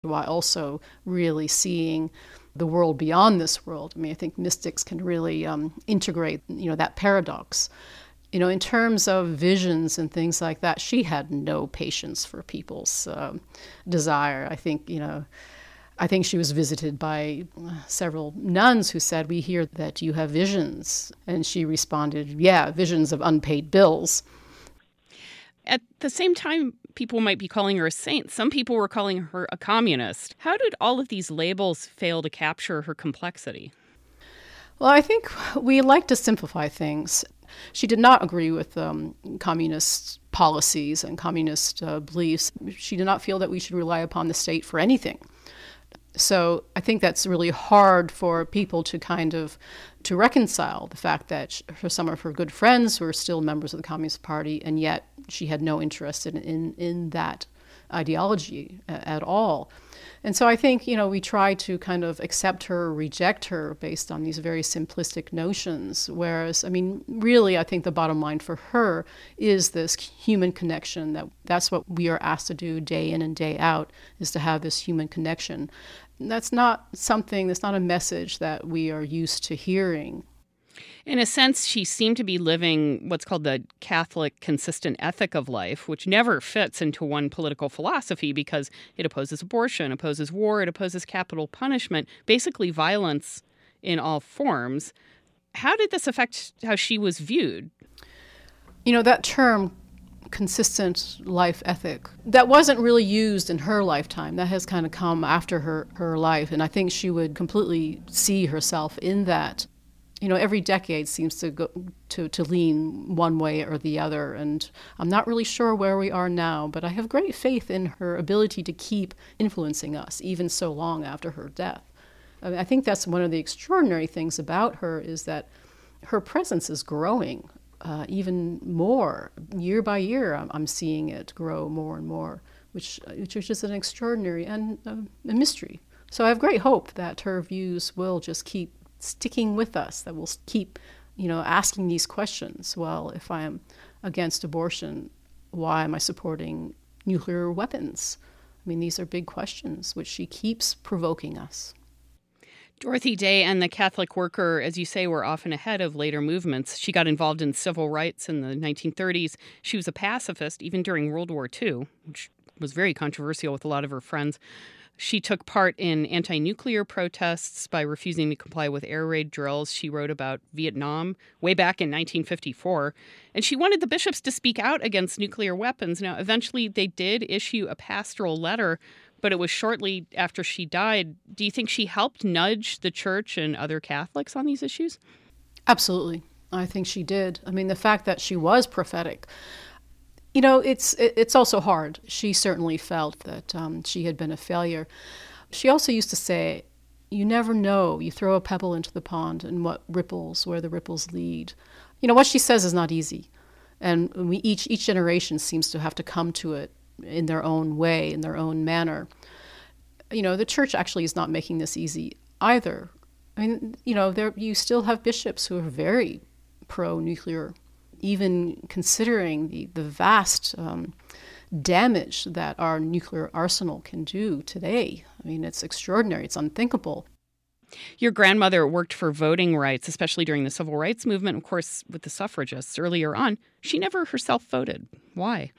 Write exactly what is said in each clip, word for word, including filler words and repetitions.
while also really seeing the world beyond this world. I mean, I think mystics can really um, integrate, you know, that paradox. You know, in terms of visions and things like that, she had no patience for people's um, desire. I think, you know, I think she was visited by several nuns who said, "We hear that you have visions." And she responded, "Yeah, visions of unpaid bills." At the same time, people might be calling her a saint. Some people were calling her a communist. How did all of these labels fail to capture her complexity? Well, I think we like to simplify things. She did not agree with um, communist policies and communist uh, beliefs. She did not feel that we should rely upon the state for anything. So I think that's really hard for people to kind of to reconcile the fact that her, some of her good friends were still members of the Communist Party, and yet she had no interest in in, in that ideology at all. And so I think, you know, we try to kind of accept her or reject her based on these very simplistic notions. Whereas, I mean, really, I think the bottom line for her is this human connection. That that's what we are asked to do day in and day out, is to have this human connection. That's not something, that's not a message that we are used to hearing. In a sense, she seemed to be living what's called the Catholic consistent ethic of life, which never fits into one political philosophy because it opposes abortion, opposes war, it opposes capital punishment, basically violence in all forms. How did this affect how she was viewed? You know, that term, consistent life ethic, that wasn't really used in her lifetime. That has kind of come after her, her life, and I think she would completely see herself in that. You know, every decade seems to go to, to lean one way or the other, and I'm not really sure where we are now, but I have great faith in her ability to keep influencing us, even so long after her death. I mean, I think that's one of the extraordinary things about her, is that her presence is growing uh, even more. Year by year, I'm, I'm seeing it grow more and more, which, which is just an extraordinary and uh, a mystery. So I have great hope that her views will just keep sticking with us, that we'll keep, you know, asking these questions. Well, if I am against abortion, why am I supporting nuclear weapons? I mean, these are big questions which she keeps provoking us. Dorothy Day and the Catholic Worker, as you say, were often ahead of later movements. She got involved in civil rights in the nineteen thirties. She was a pacifist even during World War Two, which was very controversial with a lot of her friends. She took part in anti-nuclear protests by refusing to comply with air raid drills. She wrote about Vietnam way back in nineteen fifty-four. And she wanted the bishops to speak out against nuclear weapons. Now, eventually they did issue a pastoral letter, but it was shortly after she died. Do you think she helped nudge the church and other Catholics on these issues? Absolutely. I think she did. I mean, the fact that she was prophetic. You know, it's it's also hard. She certainly felt that um, she had been a failure. She also used to say, you never know. You throw a pebble into the pond and what ripples, where the ripples lead. You know, what she says is not easy. And we each each generation seems to have to come to it in their own way, in their own manner. You know, the church actually is not making this easy either. I mean, you know, there you still have bishops who are very pro-nuclear, even considering the, the vast um, damage that our nuclear arsenal can do today. I mean, it's extraordinary. It's unthinkable. Your grandmother worked for voting rights, especially during the civil rights movement, of course, with the suffragists earlier on. She never herself voted. Why?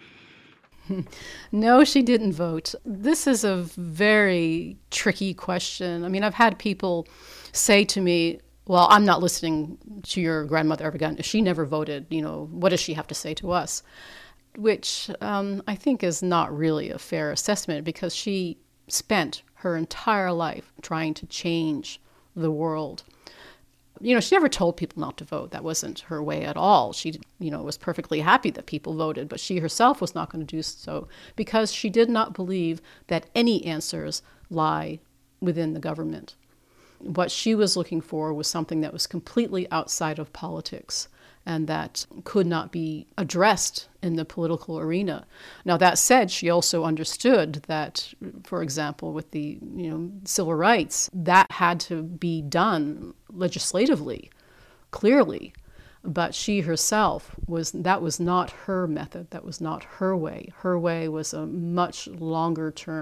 No, she didn't vote. This is a very tricky question. I mean, I've had people say to me, well, I'm not listening to your grandmother ever again. She never voted. You know, what does she have to say to us? Which um, I think is not really a fair assessment, because she spent her entire life trying to change the world. You know, she never told people not to vote. That wasn't her way at all. She, you know, was perfectly happy that people voted, but she herself was not going to do so, because she did not believe that any answers lie within the government. What she was looking for was something that was completely outside of politics and that could not be addressed in the political arena. Now, that said, she also understood that, for example, with the you know civil rights, that had to be done legislatively, clearly. But she herself, was that was not her method. That was not her way. Her way was a much longer term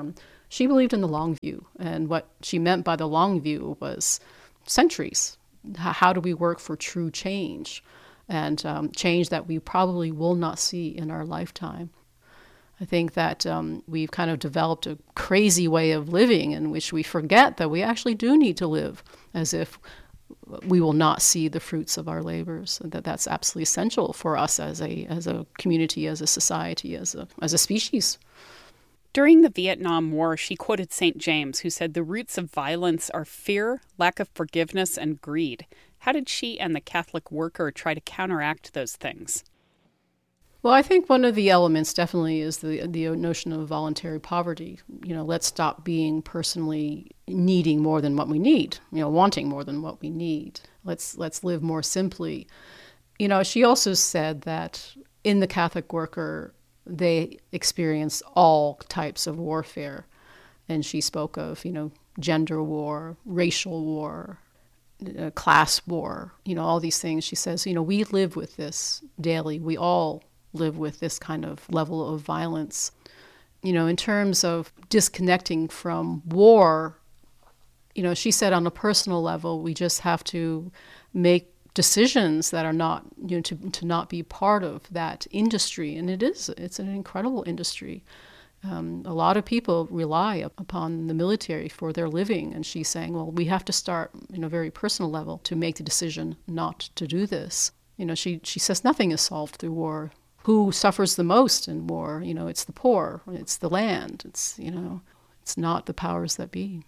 She believed in the long view, and what she meant by the long view was centuries. How do we work for true change, and um, change that we probably will not see in our lifetime? I think that um, we've kind of developed a crazy way of living in which we forget that we actually do need to live as if we will not see the fruits of our labors, and that that's absolutely essential for us as a as a community, as a society, as a as a species. During the Vietnam War, she quoted Saint James, who said the roots of violence are fear, lack of forgiveness, and greed. How did she and the Catholic worker try to counteract those things? Well, I think one of the elements definitely is the the notion of voluntary poverty. You know, let's stop being personally needing more than what we need, you know, wanting more than what we need. Let's let's live more simply. You know, she also said that in the Catholic worker, they experience all types of warfare. And she spoke of, you know, gender war, racial war, uh, class war, you know, all these things. She says, you know, we live with this daily. We all live with this kind of level of violence. You know, in terms of disconnecting from war, you know, she said on a personal level, we just have to make decisions that are not, you know, to, to not be part of that industry. And it is, it's an incredible industry. Um, a lot of people rely upon the military for their living. And she's saying, well, we have to start, in a very personal level, to make the decision not to do this. You know, she, she says nothing is solved through war. Who suffers the most in war? You know, it's the poor, it's the land, it's, you know, it's not the powers that be.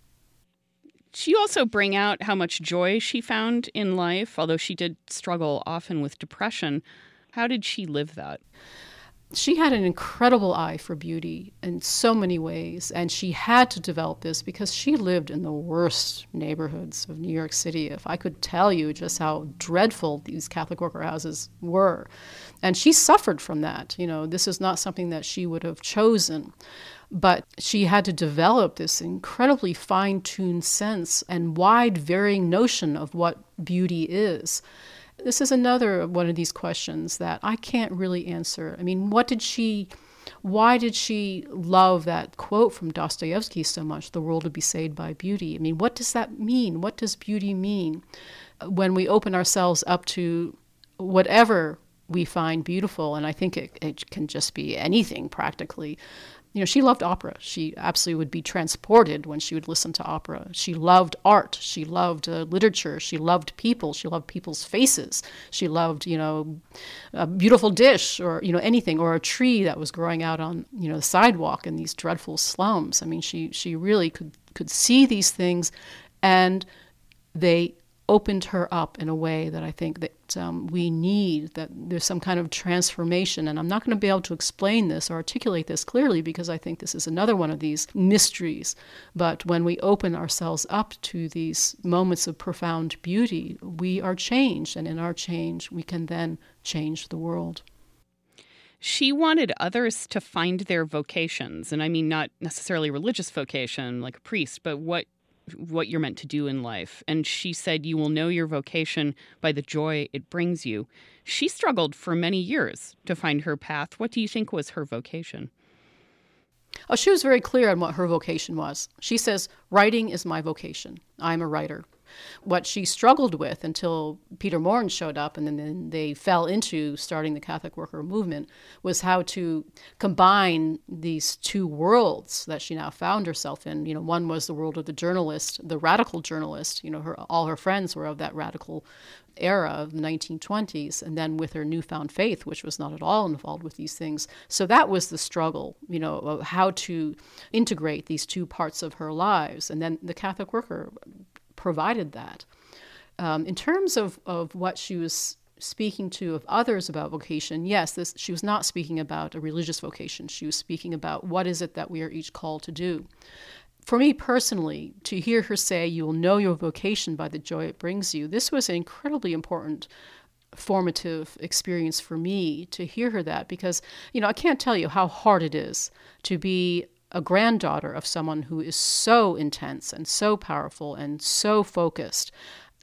She also bring out how much joy she found in life, although she did struggle often with depression. How did she live that? She had an incredible eye for beauty in so many ways, and she had to develop this because she lived in the worst neighborhoods of New York City. If I could tell you just how dreadful these Catholic worker houses were. And she suffered from that. You know, this is not something that she would have chosen. But she had to develop this incredibly fine-tuned sense and wide varying notion of what beauty is. This is another one of these questions that I can't really answer. I mean, what did she, why did she love that quote from Dostoevsky so much, the world would be saved by beauty? I mean, what does that mean? What does beauty mean? When we open ourselves up to whatever we find beautiful, and I think it, it can just be anything practically. You know, she loved opera. She absolutely would be transported when she would listen to opera. She loved art. She loved uh, literature. She loved people. She loved people's faces. She loved, you know, a beautiful dish or, you know, anything, or a tree that was growing out on, you know, the sidewalk in these dreadful slums. I mean, she she really could, could see these things, and they opened her up in a way that I think that um, we need, that there's some kind of transformation. And I'm not going to be able to explain this or articulate this clearly because I think this is another one of these mysteries. But when we open ourselves up to these moments of profound beauty, we are changed. And in our change, we can then change the world. She wanted others to find their vocations. And I mean, not necessarily religious vocation like a priest, but what what you're meant to do in life. And she said, you will know your vocation by the joy it brings you. She struggled for many years to find her path. What do you think was her vocation? Oh, she was very clear on what her vocation was. She says, writing is my vocation. I'm a writer. What she struggled with until Peter Maurin showed up and then they fell into starting the Catholic worker movement was how to combine these two worlds that she now found herself in. You know, one was the world of the journalist, the radical journalist. You know, her all her friends were of that radical era of the nineteen twenties, and then with her newfound faith, which was not at all involved with these things. So that was the struggle, you know, of how to integrate these two parts of her lives. And then the Catholic worker provided that. Um, in terms of, of what she was speaking to of others about vocation, yes, this, she was not speaking about a religious vocation. She was speaking about what is it that we are each called to do. For me personally, to hear her say, you will know your vocation by the joy it brings you, this was an incredibly important formative experience for me to hear her that, because, you know, I can't tell you how hard it is to be a granddaughter of someone who is so intense and so powerful and so focused.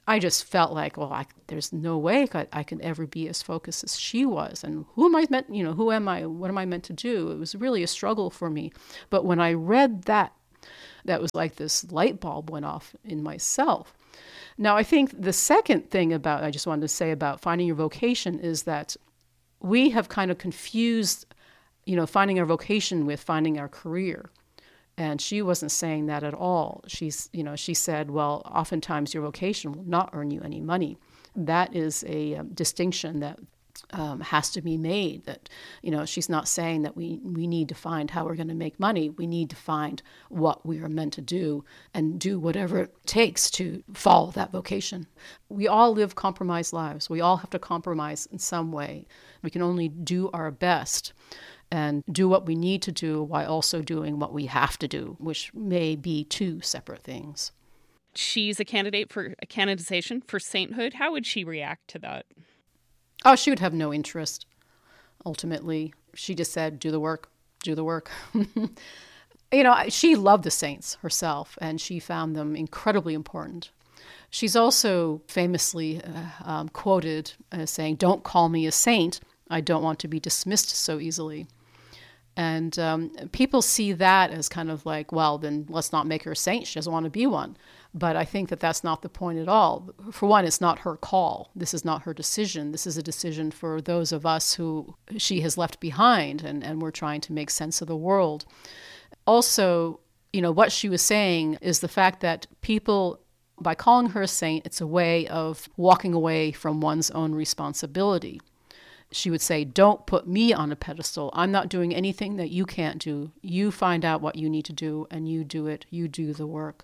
I just felt like, well, I, there's no way I, I can ever be as focused as she was. And who am I meant, you know, who am I? What am I meant to do? It was really a struggle for me. But when I read that, that was like this light bulb went off in myself. Now, I think the second thing about, I just wanted to say about finding your vocation is that we have kind of confused, you know, finding our vocation with finding our career. And she wasn't saying that at all. She's, you know, she said, well, oftentimes your vocation will not earn you any money. That is a um, distinction that um, has to be made. That, you know, she's not saying that we, we need to find how we're going to make money. We need to find what we are meant to do and do whatever it takes to follow that vocation. We all live compromised lives. We all have to compromise in some way. We can only do our best and do what we need to do while also doing what we have to do, which may be two separate things. She's a candidate for a canonization for sainthood. How would she react to that? Oh, she would have no interest, ultimately. She just said, do the work, do the work. You know, she loved the saints herself, and she found them incredibly important. She's also famously uh, um, quoted as saying, don't call me a saint. I don't want to be dismissed so easily. And um, people see that as kind of like, well, then let's not make her a saint. She doesn't want to be one. But I think that that's not the point at all. For one, it's not her call. This is not her decision. This is a decision for those of us who she has left behind, and, and we're trying to make sense of the world. Also, you know, what she was saying is the fact that people, by calling her a saint, it's a way of walking away from one's own responsibility. She would say, don't put me on a pedestal. I'm not doing anything that you can't do. You find out what you need to do, and you do it. You do the work.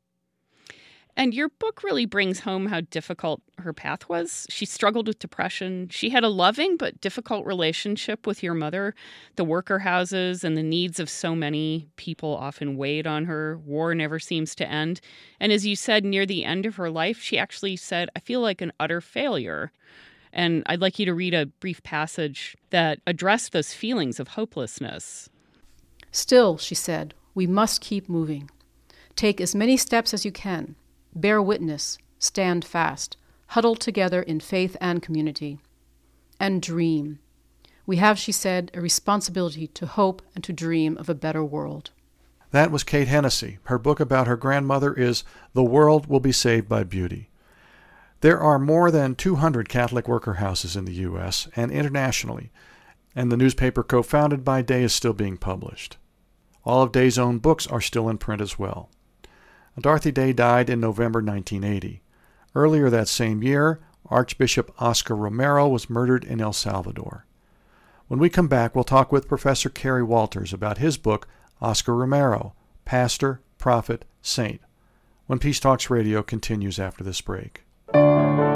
And your book really brings home how difficult her path was. She struggled with depression. She had a loving but difficult relationship with your mother. The worker houses and the needs of so many people often weighed on her. War never seems to end. And as you said, near the end of her life, she actually said, I feel like an utter failure. And I'd like you to read a brief passage that addressed those feelings of hopelessness. Still, she said, we must keep moving. Take as many steps as you can. Bear witness. Stand fast. Huddle together in faith and community. And dream. We have, she said, a responsibility to hope and to dream of a better world. That was Kate Hennessy. Her book about her grandmother is The World Will Be Saved by Beauty. There are more than two hundred Catholic worker houses in the U S and internationally, and the newspaper co-founded by Day is still being published. All of Day's own books are still in print as well. Dorothy Day died in November nineteen eighty. Earlier that same year, Archbishop Oscar Romero was murdered in El Salvador. When we come back, we'll talk with Professor Kerry Walters about his book, Oscar Romero, Pastor, Prophet, Saint, when Peace Talks Radio continues after this break.